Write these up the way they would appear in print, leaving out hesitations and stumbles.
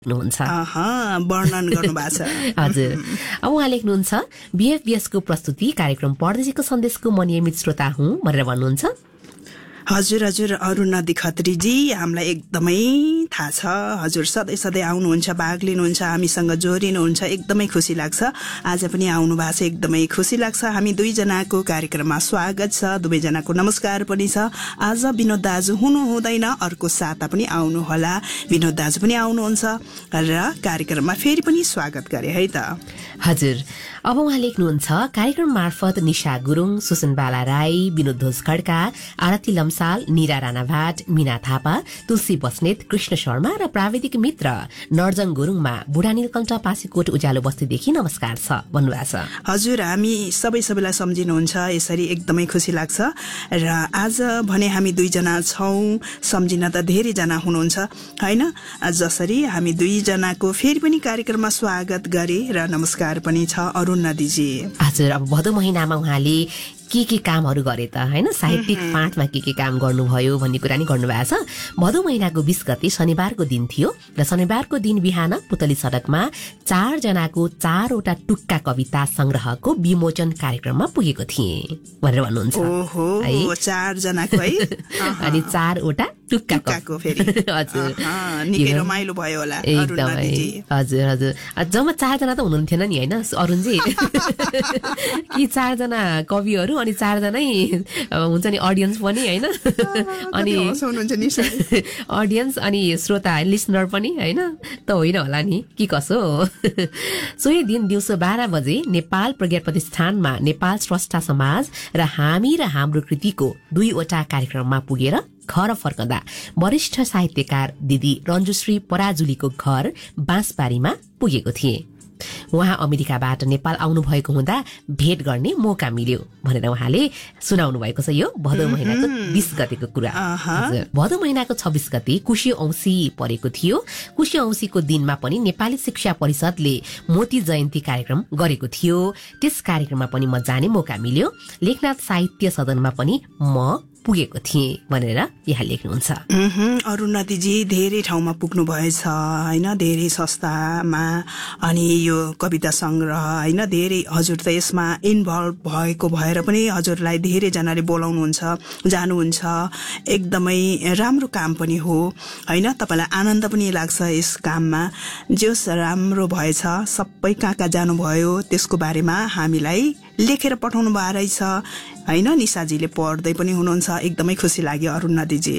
हुनुहुन्छ वर्णन गर्नुभएको छ। हजुर, अब उहाँ लेख्नुहुन्छ BFBS को प्रस्तुति कार्यक्रम परदेशीको सन्देशको म नियमित श्रोता हुँ भनेर भन्नुहुन्छ। हजुर अरुण नदी खत्रीजी, हामीलाई एकदमै थाहा छ हजुर सधैँ सधैँ आउनुहुन्छ, भाग लिनुहुन्छ, हामीसँग जोडिनुहुन्छ, एकदमै खुसी लाग्छ। आज पनि आउनु भएको छ, एकदमै खुसी लाग्छ। हामी दुईजनाको कार्यक्रममा स्वागत छ, दुवैजनाको नमस्कार पनि छ। आज विनोद दाजु हुनुहुँदैन, अर्को साता पनि आउनुहोला, विनोद दाजु पनि आउनुहुन्छ र कार्यक्रममा फेरि पनि स्वागत गरे है त। हजुर, अब उहाँ लेख्नुहुन्छ कार्यक्रम मार्फत निशा गुरुङ, सुसन बाला राई, विनोद ध्वज खड्का, आरती लम्साल, निरा राणा भाट, मीना थापा, तुलसी बस्नेत, कृष्ण शर्मा र प्राविधिक मित्र नर्जङ गुरुङमा बुढा नीलकण्ठ पासीकोट उज्यालो बस्तीदेखि नमस्कार छ भन्नुभएको छ। हजुर, हामी सबैलाई सम्झिनुहुन्छ, यसरी एकदमै खुसी लाग्छ। र आज भने हामी दुईजना छौं, सम्झिन त धेरैजना हुनुहुन्छ हैन। जसरी हामी दुईजनाको फेरि पनि कार्यक्रममा स्वागत गरे र नमस्कार पनि छ अरुण नदीजी। हजुर, अब भदौ महिनामा उहाँले के कामहरू गरे त हैन, साहित्यिक पाठमा के काम गर्नुभयो भन्ने कुरा नि गर्नुभएको छ। भदौ महिनाको 20 गते शनिबारको दिन थियो र शनिबारको दिन बिहान पुतली सडकमा 4 जनाको 4 वटा टुक्का कविता संग्रहको विमोचन कार्यक्रममा पुगेको थिए भनेर भन्नुहुन्छ। ओहो, 4 जनाको है अनि 4 वटा टुक्काको फेरि हजुर, निकै रमाइलो भयो होला एकदमै। हजुर, जम्मा 4 जना त हुनुहुन्थेन नि हैन अरुणजी? कि 4 जना कविहरू अनि 4 जनै हुन्छ नि अडियन्स पनि हैन, अनि अडियन्स अनि श्रोता लिसनर पनि हैन त होइन होला नि, कि कसो? सोही दिन दिउँसो 12 बजे नेपाल प्रज्ञा प्रतिष्ठानमा नेपाल स्रष्टा समाज र हामी र हाम्रो कृतिको 2 वटा कार्यक्रममा पुगेर घर फर्कँदा वरिष्ठ साहित्यकार दिदी रञ्जुश्री पराजुलीको घर बाँसबारीमा पुगेको थिए। उहाँ अमेरिकाबाट नेपाल आउनु भएको हुँदा भेट गर्ने मौका मिल्यो भनेर उहाँले सुनाउनु भएको छ। यो भदौ महिनाको 20 गतेको कुरा। भदौ महिनाको 26 गते कुशी औँसी परेको थियो। कुशी औँसीको दिनमा पनि नेपाली शिक्षा परिषदले मोती जयन्ती कार्यक्रम गरेको थियो। त्यस कार्यक्रममा पनि म जाने मौका मिल्यो। लेखनाथ साहित्य सदनमा पनि म पुगेको थिएँ भनेर यहाँ लेख्नुहुन्छ। अरुण नदीजी धेरै ठाउँमा पुग्नु भएछ हैन, धेरै संस्थामा, अनि यो कविता संग्रह हैन, धेरै हजुर त यसमा इन्भल्भ भएको भएर पनि हजुरलाई धेरै जनाले बोलाउनुहुन्छ, जानुहुन्छ। एकदमै राम्रो काम पनि हो हैन, तपाईलाई आनन्द पनि लाग्छ यस काममा। जोस राम्रो भएछ, सबै कहाँ जानुभयो त्यसको बारेमा हामीलाई लेखेर पठाउनु भएको रहेछ हैन। निशाजीले पढ्दै पनि हुनुहुन्छ, एकदमै खुसी लाग्यो अरुण नदीजी।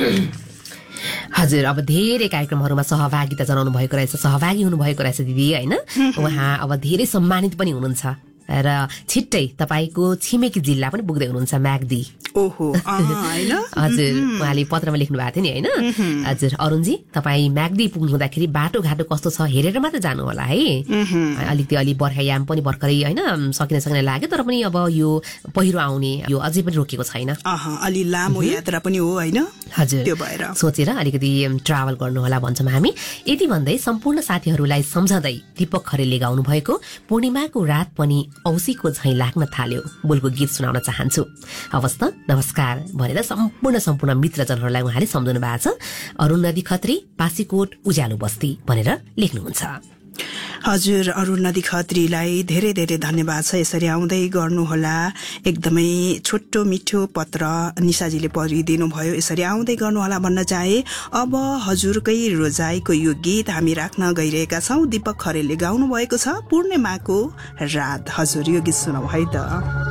हजुर, अब धेरै कार्यक्रमहरूमा सहभागिता जनाउनु भएको रहेछ, सहभागी हुनुभएको रहेछ दिदी हैन। उहाँ अब धेरै सम्मानित पनि हुनुहुन्छ र छिट्टै तपाईको छिमेकी जिल्ला पनि पुग्दै हुनुहुन्छ, म्याग्दी। ओहो, हैन? हजुर, उहाँले पत्रमा लेख्नु भएको थियो नि हैन। हजुर, अरुणजी तपाईँ म्याग्दी पुग्नु हुँदाखेरि बाटोघाटो कस्तो छ हेरेर मात्र जानु होला है। अलि बर्खायाम पनि भर्खरै हैन सकिने लाग्यो, तर पनि अब यो पहिरो आउने यो अझै पनि रोकेको छैन। अलि लामो यात्रा पनि हो हैन। हजुर, त्यो भएर सोचेर अलिकति ट्राभल गर्नु होला भन्छौँ हामी। यति भन्दै सम्पूर्ण साथीहरूलाई सम्झँदै दीपक खरेलले गाउनु भएको पूर्णिमाको रात पनि औँसीको झैँ लाग्न थाल्यो बोलको गीत सुनाउन चाहन्छु। हवस् त, नमस्कार भनेर सम्पूर्ण मित्रजनहरूलाई उहाँले सम्झाउनु भएको छ। अरुण नदी खत्री, पासीकोट उज्यालो बस्ती भनेर लेख्नुहुन्छ। हजुर, अरुण नदी खत्रीलाई धेरै धेरै धन्यवाद छ। यसरी आउँदै गर्नुहोला। एकदमै छोटो मिठो पत्र निशाजीले पढिदिनु भयो, यसरी आउँदै गर्नुहोला भन्न चाहे। अब हजुरकै रोजाइको यो गीत हामी राख्न गइरहेका छौं। दीपक खरेलले गाउनु भएको छ पूर्णिमाको रात। हजुर, यो गीत सुनाऊ है त।